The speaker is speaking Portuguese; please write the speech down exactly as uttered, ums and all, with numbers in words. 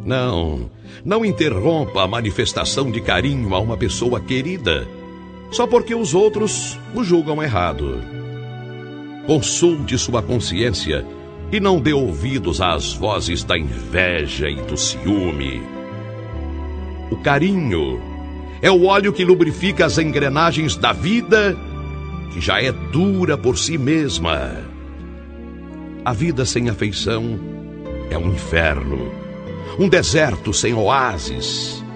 Não, não interrompa a manifestação de carinho a uma pessoa querida, só porque os outros o julgam errado. Consulte sua consciência e não dê ouvidos às vozes da inveja e do ciúme. O carinho é o óleo que lubrifica as engrenagens da vida, que já é dura por si mesma. A vida sem afeição é um inferno, um deserto sem oásis.